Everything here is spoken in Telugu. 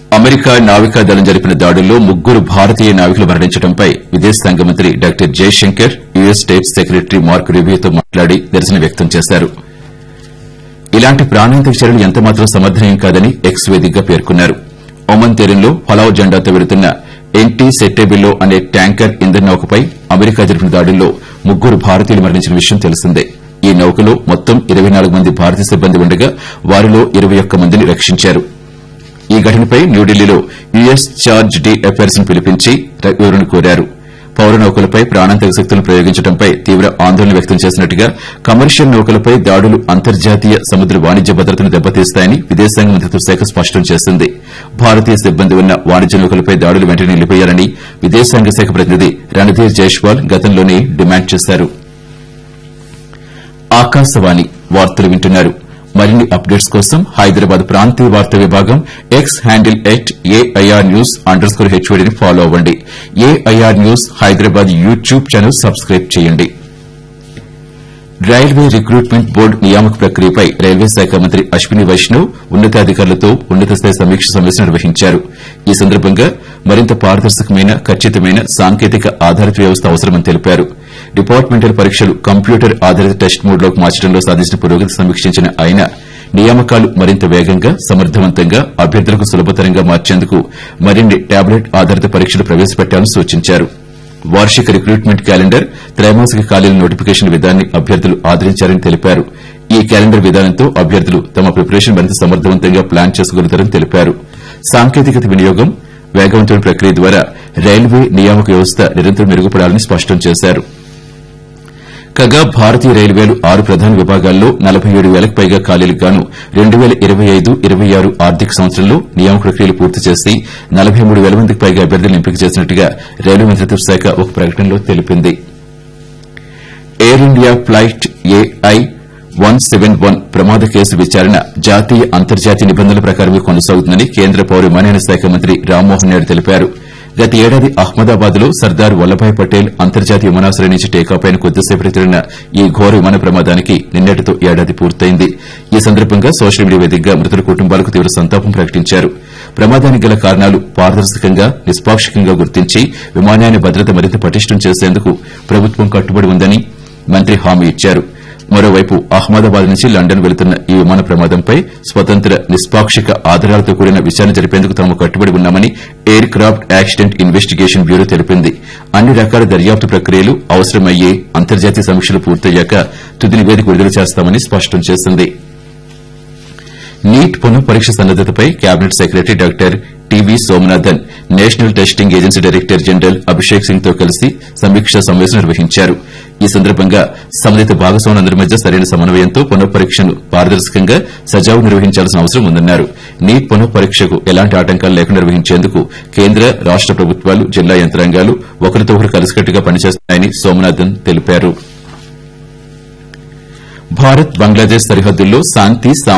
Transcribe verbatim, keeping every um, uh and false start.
అమెరికా నావికాదళం జరిపిన దాడుల్లో ముగ్గురు భారతీయ నావికులు మరణించడంపై విదేశాంగ మంత్రి doctor Jayashankar US state secretary mark రూబియోతో మాట్లాడి నిరసన వ్యక్తం చేశారు. ఇలాంటి ప్రాణాంతక చర్యలు ఎంతమాత్రం సమర్థనీయం కాదని ఎక్స్ వేదికగా పేర్కొన్నారు. ఒమన్ తీరంలో ఫలావ్ జెండాతో వెళుతున్న ఎన్టీ సెట్టెబిల్లో అనే ట్యాంకర్ ఇంధన నౌకపై అమెరికా జరిపిన దాడుల్లో ముగ్గురు భారతీయులు మరణించిన విషయం తెలిసిందే. ఈ నౌకలో మొత్తం ఇరవై నాలుగు మంది భారతీయ సిబ్బంది ఉండగా వారిలో ఇరవై ఒక్క మందిని రక్షించారు. ఈ ఘటనపై న్యూఢిల్లీలో యుఎస్ చార్జ్ డి అఫైర్స్ ను పిలిపించి వివరణ కోరారు. పౌర నౌకలపై ప్రాణాంతక శక్తులను ప్రయోగించడంపై తీవ్ర ఆందోళన వ్యక్తం చేసినట్టుగా కమర్షియల్ నౌకలపై దాడులు అంతర్జాతీయ సముద్ర వాణిజ్య భద్రతను దెబ్బతీస్తాయని విదేశాంగ మంత్రిత్వ శాఖ స్పష్టం చేసింది. భారతీయ సిబ్బంది ఉన్న వాణిజ్య నౌకలపై దాడులు వెంటనే నిలిపేయాలని విదేశాంగ శాఖ ప్రతినిధి రణధీర్ జైష్వాల్ గతంలోనే డిమాండ్ చేశారు. ఆకాశవాణి వార్తలు వింటున్నారు. మరిన్ని అప్డేట్స్ కోసం హైదరాబాద్ ప్రాంతీయ వార్తా విభాగం X handle at AIR news under score హెచ్వైడీని follow అవ్వండి. AIR news Hyderabad YouTube channel subscribe చేయండి. రైల్వే రిక్రూట్మెంట్ బోర్డు నియామక ప్రక్రియపై రైల్వే శాఖ మంత్రి అశ్విని వైష్ణవ్ ఉన్నతాధికారులతో ఉన్నతస్థాయి సమీక్ష సమావేశం నిర్వహించారు. ఈ సందర్భంగా మరింత పారదర్శకమైన ఖచ్చితమైన సాంకేతిక ఆధారిత వ్యవస్థ అవసరమని తెలిపారు. డిపార్ట్మెంటల్ పరీక్షలు కంప్యూటర్ ఆధారిత టెస్ట్ మోడ్లోకి మార్చడంలో సాధించిన పురోగతి సమీక్షించిన ఆయన నియామకాలు మరింత వేగంగా సమర్థవంతంగా అభ్యర్థులకు సులభతరంగా మార్చేందుకు మరిన్ని టాబ్లెట్ ఆధారిత పరీక్షలు ప్రవేశపెట్టాలని సూచించారు. వార్షిక రిక్రూట్మెంట్ క్యాలెండర్ త్రైమాసిక ఖాళీల నోటిఫికేషన్ విధానాన్ని అభ్యర్థులు ఆదరించారని తెలిపారు. ఈ క్యాలెండర్ విధానంతో అభ్యర్థులు తమ ప్రిపరేషన్ మరింత సమర్థవంతంగా ప్లాన్ చేసుకోగలుగుతారని తెలిపారు. సాంకేతికత వినియోగం వేగవంతమైన ప్రక్రియ ద్వారా రైల్వే నియామక వ్యవస్థ నిరంతరం మెరుగుపడాలని స్పష్టం చేశారు. కాగా భారతీయ రైల్వేలు ఆరు ప్రధాన విభాగాల్లో నలభై ఏడు వేలకు పైగా ఖాళీలకు గాను రెండు పేల ఇరవై ఐదు ఇరవై ఆరు ఆర్థిక సంవత్సరంలో నియామక ప్రక్రియలు పూర్తి చేసి నలభై మూడు వేల మందికి పైగా అభ్యర్థులను ఎంపిక చేసినట్టుగా రైల్వే మంత్రిత్వ శాఖ ఒక ప్రకటనలో తెలిపింది. Air India flight AI one seven one ప్రమాద కేసు విచారణ జాతీయ అంతర్జాతీయ నిబంధనల ప్రకారమే కొనసాగుతుందని కేంద్ర పౌర విమానయాన శాఖ మంత్రి రామ్మోహన్ నాయుడు తెలిపారు. గత ఏడాది అహ్మదాబాద్ లో సర్దార్ వల్లభాయ్ పటేల్ అంతర్జాతీయ విమానాశ్రయం నుంచి టేకాఫ్ అయిన కొద్దిసేపటికి జరిగిన ఈ ఘోర విమాన ప్రమాదానికి నిన్నటితో ఏడాది పూర్తయింది. ఈ సందర్భంగా సోషల్ మీడియా వేదికగా మృతుల కుటుంబాలకు తీవ్ర సంతాపం ప్రకటించారు. ప్రమాదానికి గల కారణాలు పారదర్శకంగా నిష్పాక్షికంగా గుర్తించి విమానయాన భద్రత మరింత పటిష్టం చేసేందుకు ప్రభుత్వం కట్టుబడి ఉందని మంత్రి హామీ ఇచ్చారు. మరోవైపు అహ్మదాబాద్ నుంచి లండన్ వెళుతున్న ఈ విమాన ప్రమాదంపై స్వతంత్ర నిష్పాక్షిక ఆధారాలతో కూడిన విచారణ జరిపేందుకు తాము కట్టుబడి ఉన్నామని air craft accident investigation bureau తెలిపింది. అన్ని రకాల దర్యాప్తు ప్రక్రియలు అవసరమయ్యే అంతర్జాతీయ సమీక్షలు పూర్తయ్యాక తుది నివేదిక విడుదల చేస్తామని స్పష్టం చేసింది. నీట్ పునః పరీక్ష సన్నద్దతపై cabinet secretary doctor TV Somanathan national testing agency director general Abhishek Singh తో కలిసి సమీక్షా సమావేశం నిర్వహించారు. ఈ సందర్భంగా సంబంధిత భాగస్వాములందరి మధ్య సరైన సమన్వయంతో పునః పరీక్షను పారదర్శకంగా సజావుగా నిర్వహించాల్సిన అవసరం ఉందన్నారు. నీట్ పునః పరీక్షకు ఎలాంటి ఆటంకాలు లేకుండా నిర్వహించేందుకు కేంద్ర రాష్ట ప్రభుత్వాలు జిల్లా యంత్రాంగాలు ఒకరితో ఒకరు కలిసికట్టుగా పనిచేస్తున్నాయని సోమనాథన్ తెలిపారు. భారత్ బంగ్లాదేశ్ సరిహద్దుల్లో శాంతి